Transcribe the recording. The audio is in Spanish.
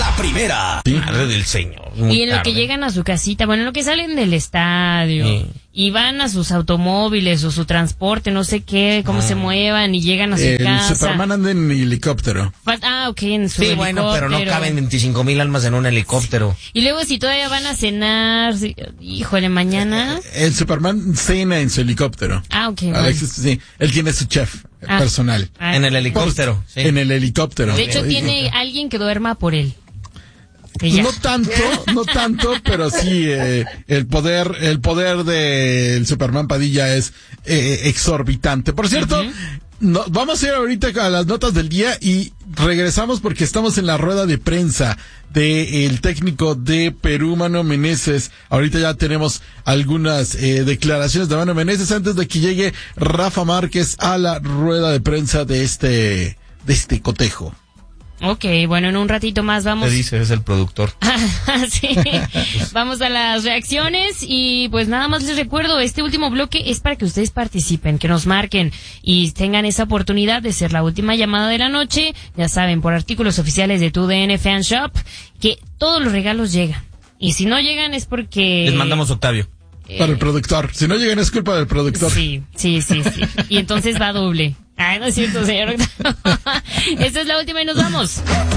la primera. Sí. Madre del señor. Y en lo que llegan a su casita, bueno, en lo que salen del estadio, Sí. y van a sus automóviles o su transporte, no sé qué, cómo se muevan y llegan a su El casa. Superman anda en helicóptero. Ok, en su Sí, bueno, pero no caben 25,000 almas en un helicóptero. Y luego si todavía van a cenar, híjole, mañana. El Superman cena en su helicóptero. Ok. Alexis, sí, él tiene su chef personal. En el helicóptero. Sí. En el helicóptero. De hecho, tiene alguien que duerma por él. Que ya. No tanto, pero sí, el poder del Superman Padilla es exorbitante. Por cierto, vamos a ir ahorita a las notas del día y regresamos porque estamos en la rueda de prensa del técnico de Perú, Mano Meneses. Ahorita ya tenemos algunas declaraciones de Mano Meneses antes de que llegue Rafa Márquez a la rueda de prensa de este cotejo. Ok, bueno, en un ratito más vamos. Te dice, es el productor. Sí, vamos a las reacciones y pues nada más les recuerdo, este último bloque es para que ustedes participen, que nos marquen y tengan esa oportunidad de ser la última llamada de la noche, ya saben, por artículos oficiales de TUDN Fan Shop, que todos los regalos llegan. Y si no llegan es porque... Les mandamos Octavio. Para el productor. Si no llegan es culpa del productor. Sí. Y entonces va doble. Ay, no es cierto, señor. Esta es la última y nos vamos.